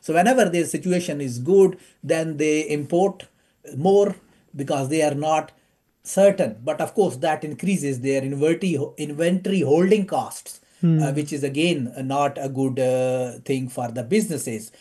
So whenever the situation is good, then they import more because they are not certain. But of course, that increases their inventory holding costs, Hmm. which is again not a good thing for the businesses.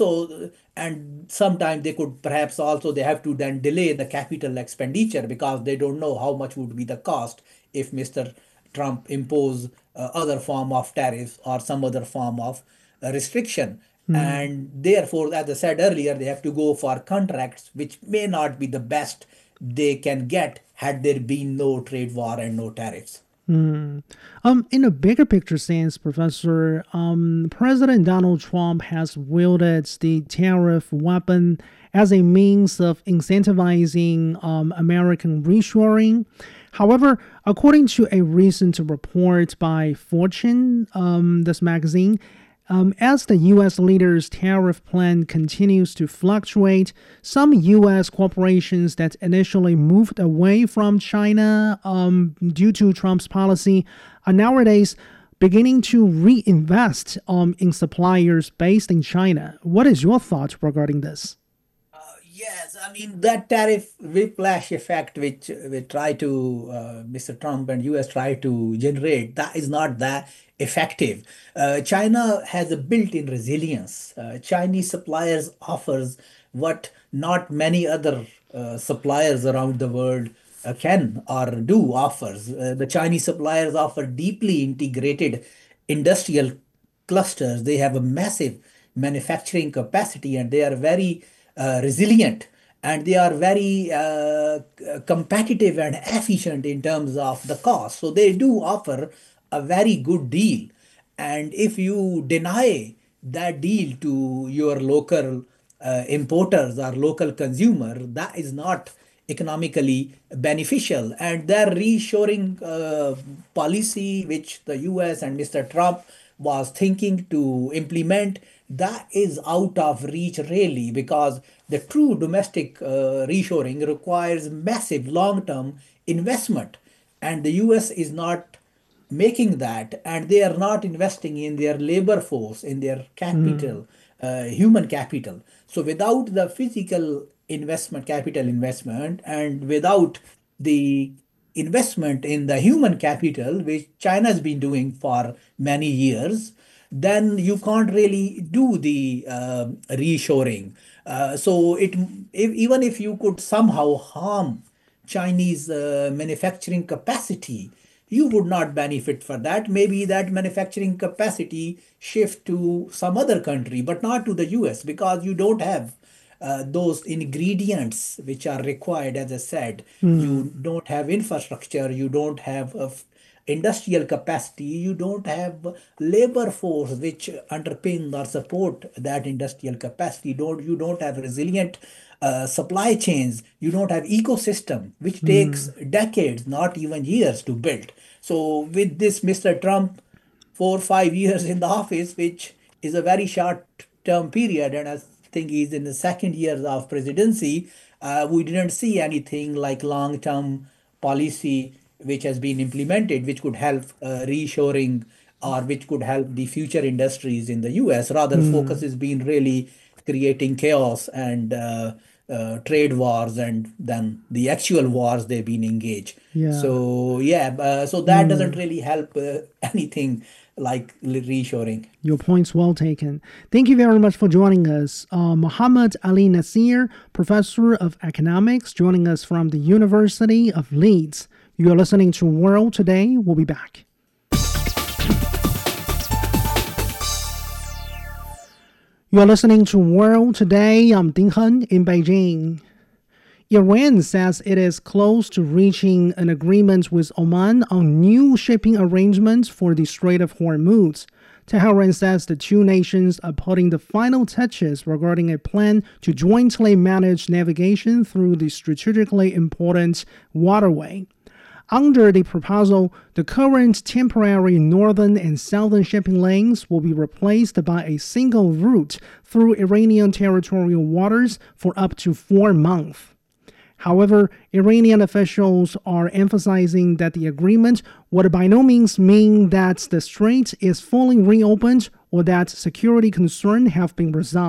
And sometimes they could perhaps also they have to then delay the capital expenditure because they don't know how much would be the cost if Mr. Trump impose other form of tariffs or some other form of restriction. Hmm. And therefore, as I said earlier, they have to go for contracts which may not be the best they can get had there been no trade war and no tariffs. Hmm. In a bigger picture sense, Professor, President Donald Trump has wielded the tariff weapon as a means of incentivizing American reshoring. However, according to a recent report by Fortune, this magazine, as the U.S. leader's tariff plan continues to fluctuate, some U.S. corporations that initially moved away from China due to Trump's policy are nowadays beginning to reinvest in suppliers based in China. What is your thought regarding this? Yes, I mean that tariff whiplash effect which we try to Mr. Trump and US try to generate, that is not that effective. China has a built-in resilience. Chinese suppliers offers what not many other suppliers around the world can or do offers. The Chinese suppliers offer deeply integrated industrial clusters. They have a massive manufacturing capacity and they are very resilient and they are very competitive and efficient in terms of the cost. So they do offer a very good deal. And if you deny that deal to your local importers or local consumer, that is not economically beneficial. And their reshoring policy, which the US and Mr. Trump was thinking to implement, that is out of reach really because the true domestic reshoring requires massive long-term investment, and the US is not making that, and they are not investing in their labor force, in their Hmm. capital, human capital. So without the physical investment, capital investment, and without the investment in the human capital, which China has been doing for many years, then you can't really do the reshoring. Even if you could somehow harm Chinese manufacturing capacity, you would not benefit for that. Maybe that manufacturing capacity shift to some other country, but not to the US because you don't have those ingredients which are required. As I said, Hmm. you don't have infrastructure, you don't have industrial capacity, you don't have labor force which underpin or support that industrial capacity. You don't have resilient supply chains, you don't have ecosystem which takes Hmm. decades, not even years to build. So with this Mr. Trump 4 or 5 years in the office, which is a very short term period, and I think he's in the second year of presidency, we didn't see anything like long term policy which has been implemented, which could help reshoring or which could help the future industries in the US. Rather, focus Hmm. has been really creating chaos and trade wars and then the actual wars they've been engaged. Yeah. So yeah, so that doesn't Hmm. really help anything like reshoring. Your point's well taken. Thank you very much for joining us. Muhammad Ali Nasir, Professor of Economics, joining us from the University of Leeds. You are listening to World Today. We'll be back. You are listening to World Today. I'm Ding Hen in Beijing. Iran says it is close to reaching an agreement with Oman on new shipping arrangements for the Strait of Hormuz. Tehran says the two nations are putting the final touches regarding a plan to jointly manage navigation through the strategically important waterway. Under the proposal, the current temporary northern and southern shipping lanes will be replaced by a single route through Iranian territorial waters for up to 4 months. However, Iranian officials are emphasizing that the agreement would by no means mean that the strait is fully reopened or that security concerns have been resolved.